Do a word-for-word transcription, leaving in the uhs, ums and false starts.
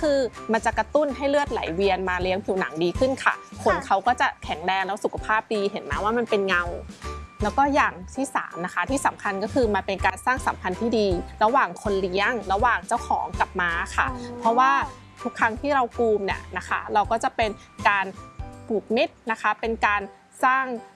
คือมันจะกระตุ้นให้เลือดไหลเวียนมาเลี้ยงผิวหนังดีขึ้นค่ะขนเขาก็จะแข็งแรงแล้วสุขภาพดีเห็นไหมว่ามันเป็นเงาแล้วก็อย่างที่สามนะคะที่สำคัญก็คือมาเป็นการสร้างสัมพันธ์ที่ดีระหว่างคนเลี้ยงระหว่างเจ้าของกับม้าค่ะเพราะว่าทุกครั้งที่เรากรูมเนี่ยนะคะเราก็จะเป็นการผูกมิตรนะคะเป็นการสร้าง